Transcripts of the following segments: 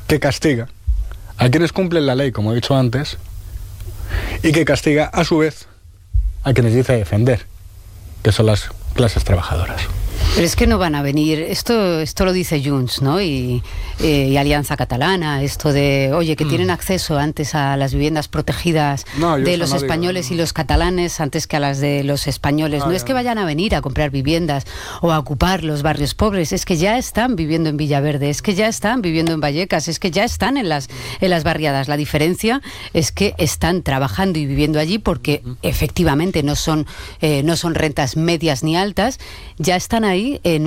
que castiga a quienes cumplen la ley, como he dicho antes, y que castiga a su vez a quienes dice defender, que son las clases trabajadoras. Pero es que no van a venir, esto lo dice Junts, ¿no? Y Alianza Catalana, esto de, oye, que tienen acceso antes a las viviendas protegidas de los españoles y los catalanes antes que a las de los españoles. No es que vayan a venir a comprar viviendas o a ocupar los barrios pobres, es que ya están viviendo en Villaverde, es que ya están viviendo en Vallecas, es que ya están en las barriadas. La diferencia es que están trabajando y viviendo allí porque efectivamente no son rentas medias ni altas, ya están ahí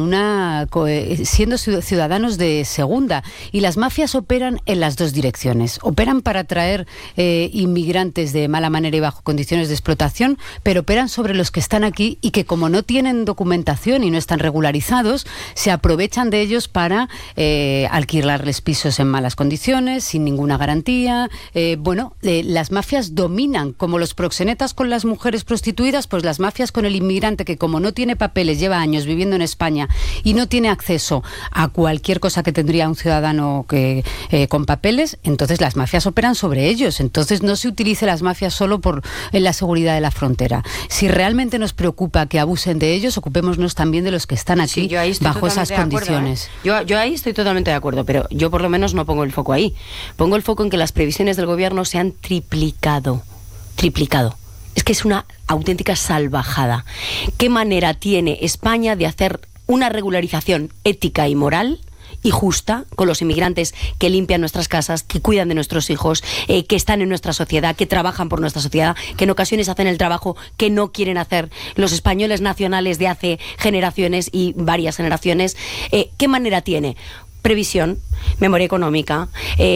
siendo ciudadanos de segunda, y las mafias operan en las dos direcciones. Operan para traer inmigrantes de mala manera y bajo condiciones de explotación, pero operan sobre los que están aquí y que, como no tienen documentación y no están regularizados, se aprovechan de ellos para alquilarles pisos en malas condiciones, sin ninguna garantía. Las mafias dominan, como los proxenetas con las mujeres prostituidas, pues las mafias con el inmigrante que, como no tiene papeles, lleva años viviendo en España y no tiene acceso a cualquier cosa que tendría un ciudadano con papeles, entonces las mafias operan sobre ellos. Entonces no se utilice las mafias solo en la seguridad de la frontera. Si realmente nos preocupa que abusen de ellos, ocupémonos también de los que están aquí bajo esas condiciones. Yo ahí estoy totalmente de acuerdo, pero yo por lo menos no pongo el foco ahí. Pongo el foco en que las previsiones del gobierno se han triplicado. Es que es una auténtica salvajada. ¿Qué manera tiene España de hacer una regularización ética y moral y justa con los inmigrantes que limpian nuestras casas, que cuidan de nuestros hijos, que están en nuestra sociedad, que trabajan por nuestra sociedad, que en ocasiones hacen el trabajo que no quieren hacer los españoles nacionales de hace generaciones y varias generaciones? ¿Qué manera tiene? Previsión, memoria económica,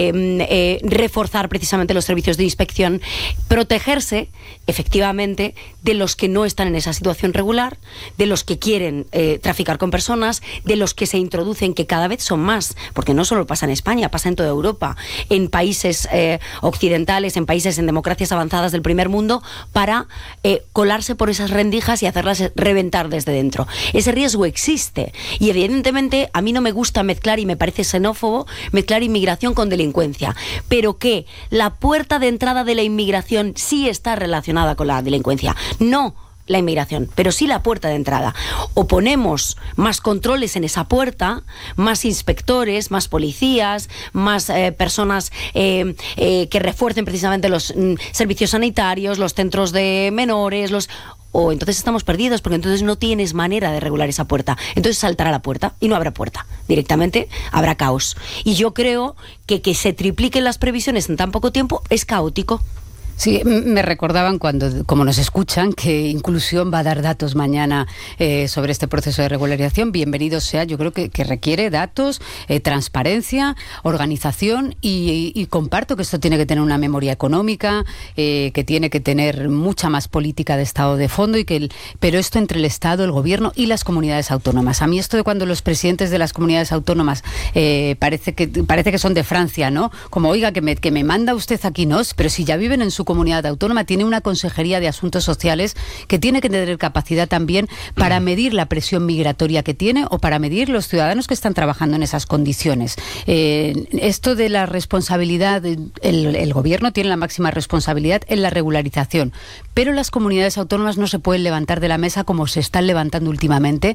reforzar precisamente los servicios de inspección, protegerse efectivamente de los que no están en esa situación regular, de los que quieren traficar con personas, de los que se introducen, que cada vez son más, porque no solo pasa en España, pasa en toda Europa, en países occidentales, en países en democracias avanzadas del primer mundo, para colarse por esas rendijas y hacerlas reventar desde dentro. Ese riesgo existe y evidentemente a mí no me gusta mezclar, y me parece xenófobo mezclar inmigración con delincuencia, pero que la puerta de entrada de la inmigración sí está relacionada con la delincuencia, no la inmigración, pero sí la puerta de entrada. O ponemos más controles en esa puerta, más inspectores, más policías, más personas que refuercen precisamente los servicios sanitarios, los centros de menores, o entonces estamos perdidos, porque entonces no tienes manera de regular esa puerta. Entonces saltará la puerta y no habrá puerta. Directamente habrá caos. Y yo creo que se tripliquen las previsiones en tan poco tiempo es caótico. Sí, me recordaban como nos escuchan, que Inclusión va a dar datos mañana sobre este proceso de regularización. Bienvenido sea. Yo creo que requiere datos, transparencia, organización y comparto que esto tiene que tener una memoria económica, que tiene que tener mucha más política de Estado de fondo, pero esto entre el Estado, el Gobierno y las comunidades autónomas. A mí esto de cuando los presidentes de las comunidades autónomas parece que son de Francia, ¿no? Como, oiga, que me manda usted aquí, ¿no? Pero si ya viven en su comunidad autónoma, tiene una consejería de asuntos sociales que tiene que tener capacidad también para medir la presión migratoria que tiene o para medir los ciudadanos que están trabajando en esas condiciones. Esto de la responsabilidad, el gobierno tiene la máxima responsabilidad en la regularización, pero las comunidades autónomas no se pueden levantar de la mesa como se están levantando últimamente,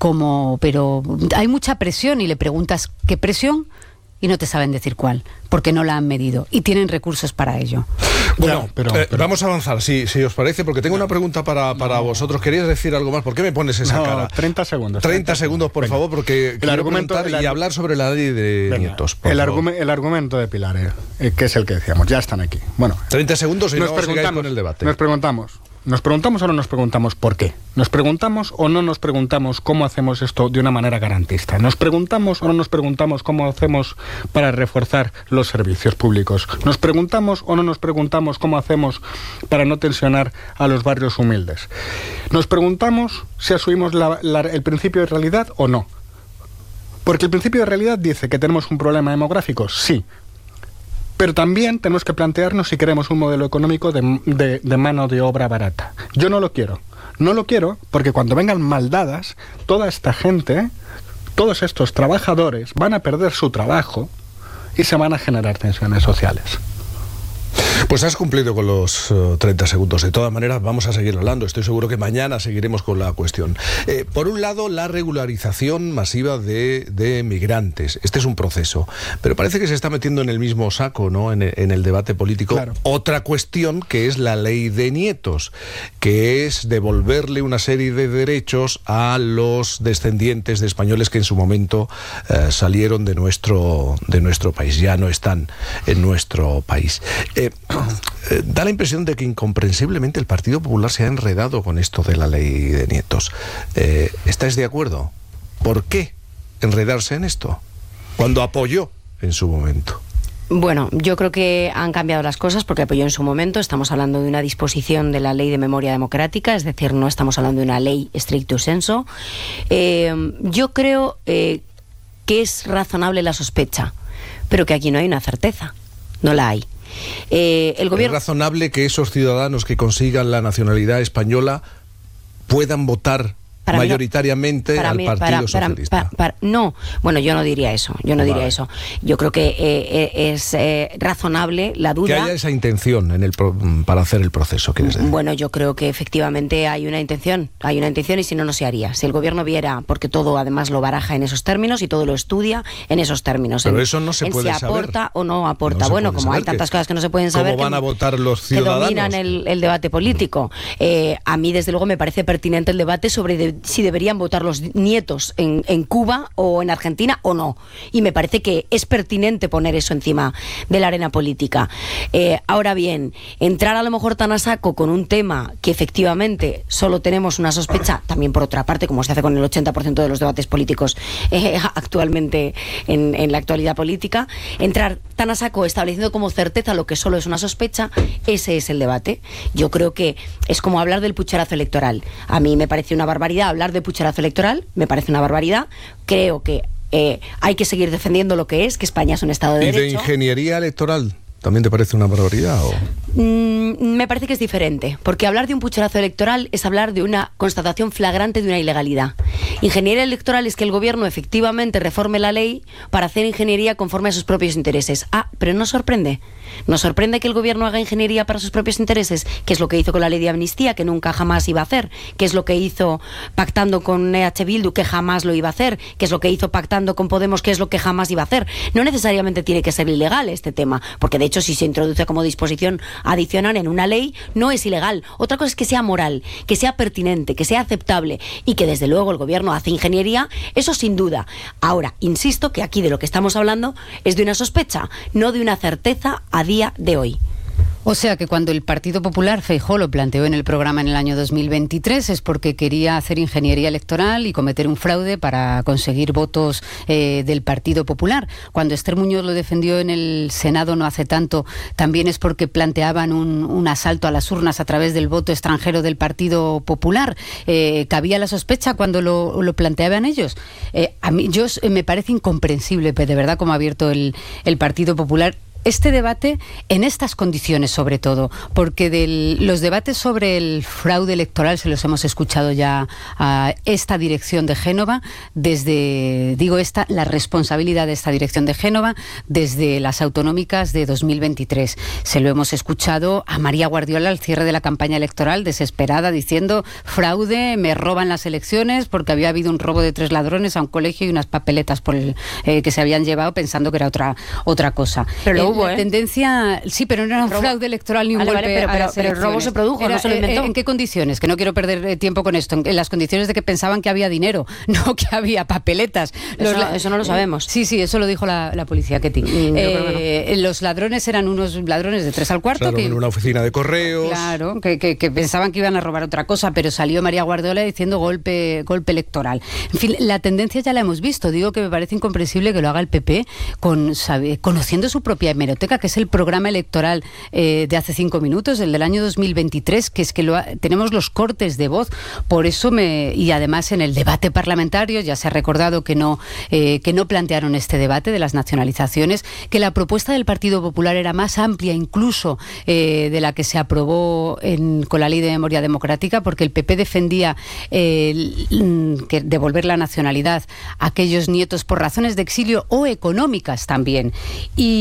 pero hay mucha presión y le preguntas ¿qué presión? Y no te saben decir cuál, porque no la han medido y tienen recursos para ello. Bueno, pero vamos a avanzar, si os parece, porque tengo una pregunta para vosotros. ¿Querías decir algo más? ¿Por qué me pones esa cara? 30 segundos. 30 segundos, por favor, porque quiero preguntar y hablar sobre la ley de nietos. El argumento de Pilar, que es el que decíamos, ya están aquí. Bueno, 30 segundos y nos preguntamos con el debate. ¿Nos preguntamos o no nos preguntamos por qué? ¿Nos preguntamos o no nos preguntamos cómo hacemos esto de una manera garantista? ¿Nos preguntamos o no nos preguntamos cómo hacemos para reforzar los servicios públicos? ¿Nos preguntamos o no nos preguntamos cómo hacemos para no tensionar a los barrios humildes? ¿Nos preguntamos si asumimos el principio de realidad o no? Porque el principio de realidad dice que tenemos un problema demográfico, sí. Pero también tenemos que plantearnos si queremos un modelo económico de mano de obra barata. Yo no lo quiero. No lo quiero porque cuando vengan maldadas, toda esta gente, todos estos trabajadores van a perder su trabajo y se van a generar tensiones sociales. Pues has cumplido con los 30 segundos. De todas maneras, vamos a seguir hablando. Estoy seguro que mañana seguiremos con la cuestión. Por un lado, la regularización masiva de migrantes. Este es un proceso. Pero parece que se está metiendo en el mismo saco, ¿no? En el debate político. Claro. Otra cuestión que es la ley de nietos, que es devolverle una serie de derechos a los descendientes de españoles que en su momento salieron de nuestro país. Ya no están en nuestro país. Da la impresión de que incomprensiblemente el Partido Popular se ha enredado con esto de la ley de nietos. ¿Estáis de acuerdo? ¿Por qué enredarse en esto cuando apoyó en su momento? Bueno, yo creo que han cambiado las cosas porque apoyó en su momento. Estamos hablando de una disposición de la Ley de Memoria Democrática, es decir, no estamos hablando de una ley stricto sensu. Yo creo que es razonable la sospecha, pero que aquí no hay una certeza. No la hay. El gobierno... ¿Es razonable que esos ciudadanos que consigan la nacionalidad española puedan votar mayoritariamente al Partido Socialista? No, bueno, yo no diría eso. Diría eso. Yo creo que es razonable la duda. Que haya esa intención para hacer el proceso, ¿quieres decir? Bueno, yo creo que efectivamente hay una intención y si no, no se haría. Si el gobierno viera, porque todo además lo baraja en esos términos y todo lo estudia en esos términos. Pero eso no se puede saber. Si aporta o no aporta. Bueno, como hay tantas cosas que no se pueden saber. ¿Cómo van a votar los ciudadanos? Que dominan el debate político. A mí, desde luego, me parece pertinente el debate sobre si deberían votar los nietos en Cuba o en Argentina o no. Y me parece que es pertinente poner eso encima de la arena política. Ahora bien, entrar a lo mejor tan a saco con un tema que efectivamente solo tenemos una sospecha, también por otra parte, como se hace con el 80% de los debates políticos actualmente en la actualidad política, entrar tan a saco estableciendo como certeza lo que solo es una sospecha, ese es el debate. Yo creo que es como hablar del pucherazo electoral. A mí me parece una barbaridad hablar de pucherazo electoral, me parece una barbaridad. Creo que hay que seguir defendiendo lo que España es un Estado de Derecho. ¿Y de ingeniería electoral también te parece una barbaridad? ¿O? Me parece que es diferente, porque hablar de un pucherazo electoral es hablar de una constatación flagrante de una ilegalidad. Ingeniería electoral es que el gobierno efectivamente reforme la ley para hacer ingeniería conforme a sus propios intereses. Pero nos sorprende. Nos sorprende que el gobierno haga ingeniería para sus propios intereses, que es lo que hizo con la ley de amnistía, que nunca jamás iba a hacer, que es lo que hizo pactando con EH Bildu, que jamás lo iba a hacer, que es lo que hizo pactando con Podemos, que es lo que jamás iba a hacer. No necesariamente tiene que ser ilegal este tema, porque de hecho si se introduce como disposición adicional en una ley, no es ilegal. Otra cosa es que sea moral, que sea pertinente, que sea aceptable y que desde luego el gobierno hace ingeniería, eso sin duda. Ahora, insisto que aquí de lo que estamos hablando es de una sospecha, no de una certeza a día de hoy. O sea que cuando el Partido Popular, Feijóo, lo planteó en el programa en el año 2023 es porque quería hacer ingeniería electoral y cometer un fraude para conseguir votos del Partido Popular. Cuando Esther Muñoz lo defendió en el Senado no hace tanto, también es porque planteaban un asalto a las urnas a través del voto extranjero del Partido Popular. ¿Cabía la sospecha cuando lo planteaban ellos? A mí me parece incomprensible, de verdad, cómo ha abierto el Partido Popular este debate en estas condiciones, sobre todo, porque los debates sobre el fraude electoral se los hemos escuchado ya a esta dirección de Génova, la responsabilidad de esta dirección de Génova desde las autonómicas de 2023. Se lo hemos escuchado a María Guardiola al cierre de la campaña electoral, desesperada, diciendo: fraude, me roban las elecciones, porque había habido un robo de 3 ladrones a un colegio y unas papeletas que se habían llevado pensando que era otra cosa. Pero la tendencia, sí, pero no era un fraude electoral ni un golpe pero el robo se produjo, no se lo inventó. ¿En qué condiciones? Que no quiero perder tiempo con esto. En las condiciones de que pensaban que había dinero, no que había papeletas. Eso no lo sabemos. Sí, eso lo dijo la policía, Ketty. Los ladrones eran unos ladrones de 3 al cuarto. Claro, en una oficina de correos. Claro, que pensaban que iban a robar otra cosa, pero salió María Guardiola diciendo golpe electoral. En fin, la tendencia ya la hemos visto. Digo que me parece incomprensible que lo haga el PP conociendo su propia hemeroteca, que es el programa electoral de hace 5 minutos, el del año 2023, que es que tenemos los cortes de voz. Por eso y además en el debate parlamentario ya se ha recordado que no plantearon este debate de las nacionalizaciones, que la propuesta del Partido Popular era más amplia incluso de la que se aprobó con la Ley de Memoria Democrática, porque el PP defendía que devolver la nacionalidad a aquellos nietos por razones de exilio o económicas también.